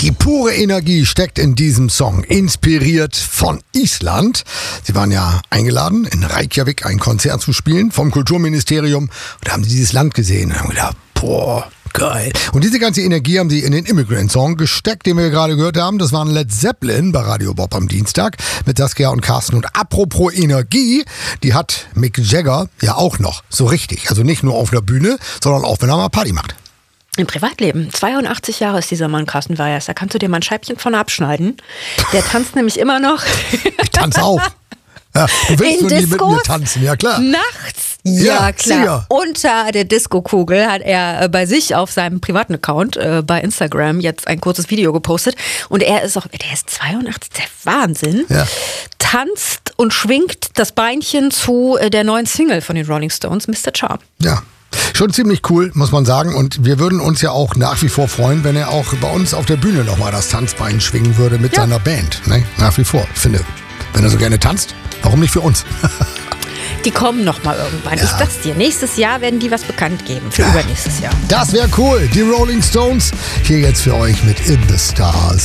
Die pure Energie steckt in diesem Song, inspiriert von Island. Sie waren ja eingeladen, in Reykjavik ein Konzert zu spielen vom Kulturministerium. Und da haben sie dieses Land gesehen und haben gedacht, boah, geil. Und diese ganze Energie haben sie in den Immigrant-Song gesteckt, den wir gerade gehört haben. Das waren Led Zeppelin bei Radio Bob am Dienstag mit Saskia und Carsten. Und apropos Energie, die hat Mick Jagger ja auch noch so richtig. Also nicht nur auf der Bühne, sondern auch, wenn er mal Party macht. Im Privatleben. 82 Jahre ist dieser Mann, Carsten Weijers. Da kannst du dir mal ein Scheibchen von abschneiden. Der tanzt nämlich immer noch. Ich tanze auch. Ja, du willst nur nie mit mir tanzen, ja klar. Nachts? Ja, klar. Sicher. Unter der Disco-Kugel hat er bei sich auf seinem privaten Account bei Instagram jetzt ein kurzes Video gepostet. Und der ist 82, der Wahnsinn. Ja. Tanzt und schwingt das Beinchen zu der neuen Single von den Rolling Stones, Mr. Charm. Ja. Schon ziemlich cool, muss man sagen. Und wir würden uns ja auch nach wie vor freuen, wenn er auch bei uns auf der Bühne nochmal das Tanzbein schwingen würde mit seiner Band. Ne? Nach wie vor. Ich finde, wenn er so gerne tanzt, warum nicht für uns? Die kommen nochmal irgendwann. Ja. Ich sag's dir, nächstes Jahr werden die was bekannt geben. Für übernächstes Jahr. Das wäre cool. Die Rolling Stones hier jetzt für euch mit In the Stars.